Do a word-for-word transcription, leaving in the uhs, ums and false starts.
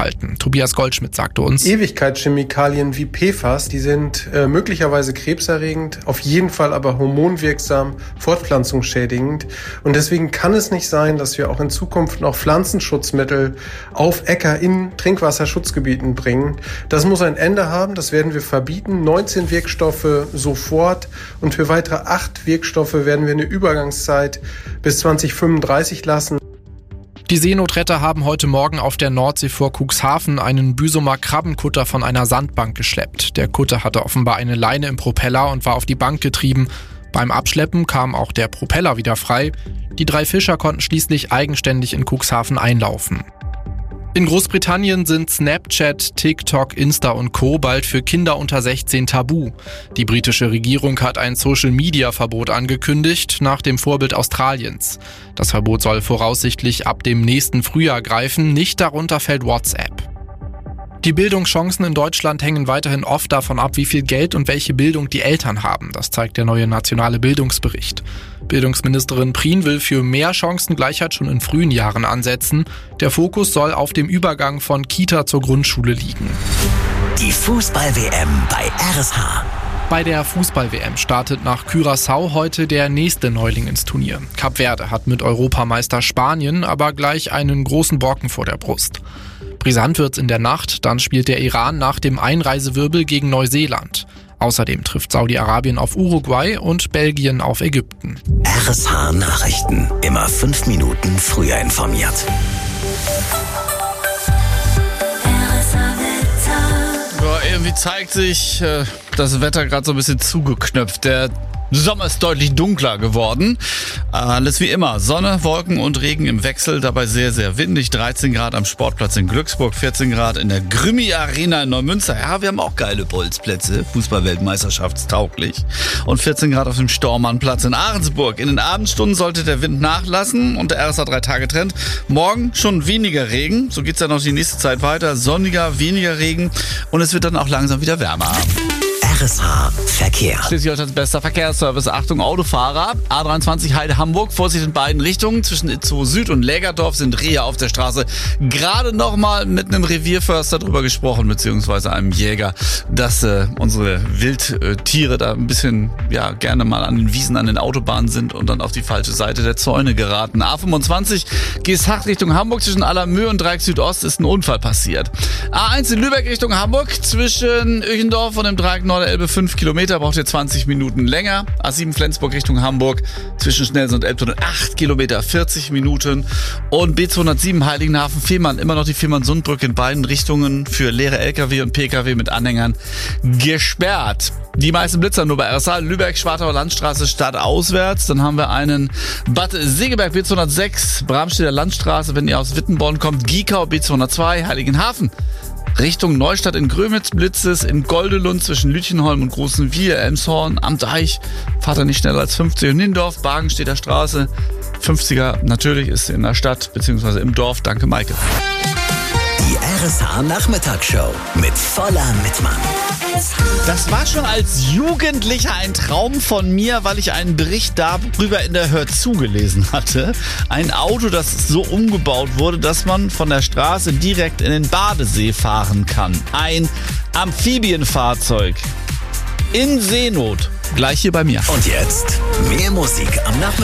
enthalten. Tobias Goldschmidt sagte uns: Ewigkeitschemikalien wie P F A S, die sind äh, möglicherweise krebserregend, auf jeden Fall aber hormonwirksam, fortpflanzungsschädigend. Und deswegen kann es nicht sein, dass wir auch in Zukunft noch Pflanzenschutzmittel auf Äcker in Trinkwasserschutzgebieten bringen. Das muss ein Ende haben, das werden wir verbieten. neunzehn Wirkstoffe sofort und für weitere acht Wirkstoffe werden wir eine Übergangszeit bis zwanzig fünfunddreißig lassen. Die Seenotretter haben heute Morgen auf der Nordsee vor Cuxhaven einen Büsumer Krabbenkutter von einer Sandbank geschleppt. Der Kutter hatte offenbar eine Leine im Propeller und war auf die Bank getrieben. Beim Abschleppen kam auch der Propeller wieder frei. Die drei Fischer konnten schließlich eigenständig in Cuxhaven einlaufen. In Großbritannien sind Snapchat, TikTok, Insta und Co. bald für Kinder unter sechzehn tabu. Die britische Regierung hat ein Social-Media-Verbot angekündigt, nach dem Vorbild Australiens. Das Verbot soll voraussichtlich ab dem nächsten Frühjahr greifen, nicht darunter fällt WhatsApp. Die Bildungschancen in Deutschland hängen weiterhin oft davon ab, wie viel Geld und welche Bildung die Eltern haben. Das zeigt der neue nationale Bildungsbericht. Bildungsministerin Prien will für mehr Chancengleichheit schon in frühen Jahren ansetzen. Der Fokus soll auf dem Übergang von Kita zur Grundschule liegen. Die Fußball-W M bei R S H. Bei der Fußball-W M startet nach Curaçao heute der nächste Neuling ins Turnier. Kap Verde hat mit Europameister Spanien aber gleich einen großen Brocken vor der Brust. Brisant wird's in der Nacht, dann spielt der Iran nach dem Einreisewirbel gegen Neuseeland. Außerdem trifft Saudi-Arabien auf Uruguay und Belgien auf Ägypten. R S H Nachrichten, immer fünf Minuten früher informiert. Ja, irgendwie zeigt sich äh, das Wetter gerade so ein bisschen zugeknöpft. Der Sommer ist deutlich dunkler geworden. Alles wie immer. Sonne, Wolken und Regen im Wechsel. Dabei sehr, sehr windig. dreizehn Grad am Sportplatz in Glücksburg, vierzehn Grad in der Grümmi Arena in Neumünster. Ja, wir haben auch geile Bolzplätze. Fußball-Weltmeisterschaftstauglich. Und vierzehn Grad auf dem Stormannplatz in Ahrensburg. In den Abendstunden sollte der Wind nachlassen und der R S A drei Tage Trend. Morgen schon weniger Regen. So geht's dann noch die nächste Zeit weiter. Sonniger, weniger Regen. Und es wird dann auch langsam wieder wärmer. R S H Verkehr. Schleswig-Holsteins bester Verkehrsservice. Achtung, Autofahrer. A dreiundzwanzig Heide-Hamburg. Vorsicht in beiden Richtungen. Zwischen Itzehoe Süd und Lägerdorf sind Rehe auf der Straße. Gerade noch mal mit einem Revierförster drüber gesprochen, beziehungsweise einem Jäger, dass äh, unsere Wildtiere da ein bisschen, ja, gerne mal an den Wiesen, an den Autobahnen sind und dann auf die falsche Seite der Zäune geraten. A fünfundzwanzig, Geesthacht Richtung Hamburg. Zwischen Allermöhe und Dreieck Südost ist ein Unfall passiert. A eins in Lübeck Richtung Hamburg. Zwischen Öchendorf und dem Dreieck Norderelbe fünf Kilometer, braucht ihr zwanzig Minuten länger. A sieben Flensburg Richtung Hamburg, zwischen Schnelsen und Elbtunnel acht Kilometer, vierzig Minuten. Und B zweihundertsieben Heiligenhafen-Fehmarn, immer noch die Fehmarn-Sundbrücke in beiden Richtungen für leere L K W und P K W mit Anhängern gesperrt. Die meisten Blitzer nur bei R S A, Lübeck, Schwartauer Landstraße stadtauswärts. Dann haben wir einen Bad Segeberg B zweihundertsechs, Bramstedter Landstraße, wenn ihr aus Wittenborn kommt, Giekau B zweihundertzwei, Heiligenhafen. Richtung Neustadt in Grömitz, Blitzes in Goldelund zwischen Lütchenholm und Großenwier, Elmshorn, am Deich, fahrt er nicht schneller als fünfzig. Und Nindorf, Bargenstedter Straße, fünfziger natürlich ist in der Stadt bzw. im Dorf. Danke, Maike. Die R S H Nachmittagsshow mit voller Mittmann. Das war schon als Jugendlicher ein Traum von mir, weil ich einen Bericht darüber in der Hör zu gelesen hatte. Ein Auto, das so umgebaut wurde, dass man von der Straße direkt in den Badesee fahren kann. Ein Amphibienfahrzeug in Seenot. Gleich hier bei mir. Und jetzt mehr Musik am Nachmittag.